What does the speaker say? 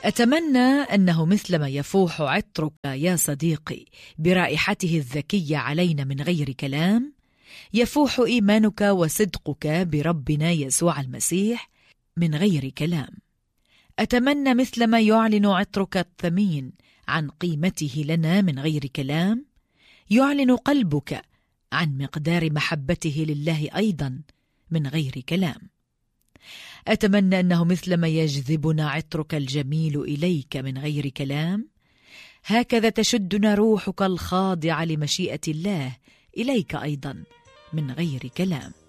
أتمنى أنه مثلما يفوح عطرك يا صديقي برائحته الذكية علينا من غير كلام، يفوح إيمانك وصدقك بربنا يسوع المسيح من غير كلام. أتمنى مثلما يعلن عطرك الثمين عن قيمته لنا من غير كلام، يعلن قلبك عن مقدار محبته لله أيضا من غير كلام. أتمنى أنه مثلما يجذبنا عطرك الجميل إليك من غير كلام، هكذا تشدنا روحك الخاضعة لمشيئة الله إليك أيضا من غير كلام.